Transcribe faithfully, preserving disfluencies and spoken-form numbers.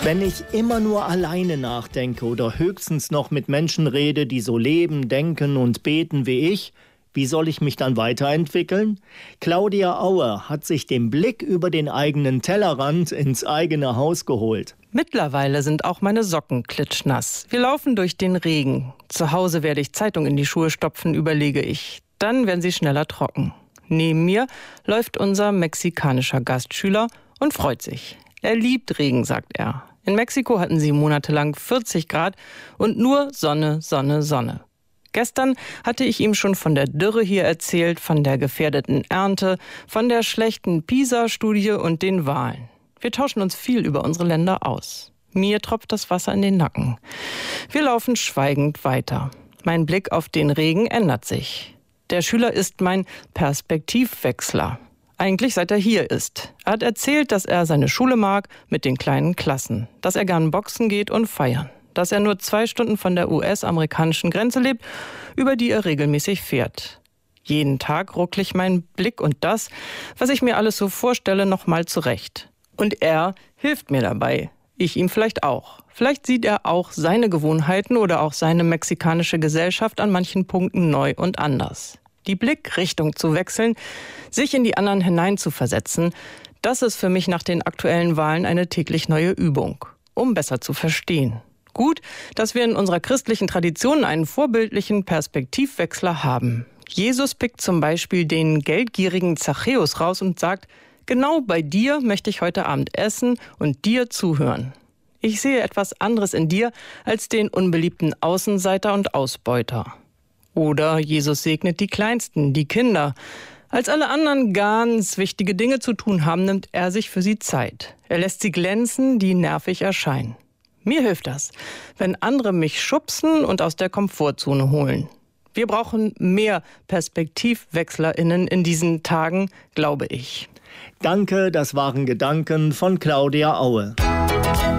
Wenn ich immer nur alleine nachdenke oder höchstens noch mit Menschen rede, die so leben, denken und beten wie ich, wie soll ich mich dann weiterentwickeln? Claudia Auer hat sich den Blick über den eigenen Tellerrand ins eigene Haus geholt. Mittlerweile sind auch meine Socken klitschnass. Wir laufen durch den Regen. Zu Hause werde ich Zeitung in die Schuhe stopfen, überlege ich. Dann werden sie schneller trocken. Neben mir läuft unser mexikanischer Gastschüler und freut sich. Er liebt Regen, sagt er. In Mexiko hatten sie monatelang vierzig Grad und nur Sonne, Sonne, Sonne. Gestern hatte ich ihm schon von der Dürre hier erzählt, von der gefährdeten Ernte, von der schlechten PISA-Studie und den Wahlen. Wir tauschen uns viel über unsere Länder aus. Mir tropft das Wasser in den Nacken. Wir laufen schweigend weiter. Mein Blick auf den Regen ändert sich. Der Schüler ist mein Perspektivwechsler. Eigentlich seit er hier ist. Er hat erzählt, dass er seine Schule mag mit den kleinen Klassen, dass er gern boxen geht und feiern, dass er nur zwei Stunden von der U S-amerikanischen Grenze lebt, über die er regelmäßig fährt. Jeden Tag ruckle ich meinen Blick und das, was ich mir alles so vorstelle, nochmal zurecht. Und er hilft mir dabei. Ich ihm vielleicht auch. Vielleicht sieht er auch seine Gewohnheiten oder auch seine mexikanische Gesellschaft an manchen Punkten neu und anders. Die Blickrichtung zu wechseln, sich in die anderen hineinzuversetzen, das ist für mich nach den aktuellen Wahlen eine täglich neue Übung, um besser zu verstehen. Gut, dass wir in unserer christlichen Tradition einen vorbildlichen Perspektivwechsler haben. Jesus pickt zum Beispiel den geldgierigen Zachäus raus und sagt, genau bei dir möchte ich heute Abend essen und dir zuhören. Ich sehe etwas anderes in dir als den unbeliebten Außenseiter und Ausbeuter. Oder Jesus segnet die Kleinsten, die Kinder. Als alle anderen ganz wichtige Dinge zu tun haben, nimmt er sich für sie Zeit. Er lässt sie glänzen, die nervig erscheinen. Mir hilft das, wenn andere mich schubsen und aus der Komfortzone holen. Wir brauchen mehr PerspektivwechslerInnen in diesen Tagen, glaube ich. Danke, das waren Gedanken von Claudia Aue.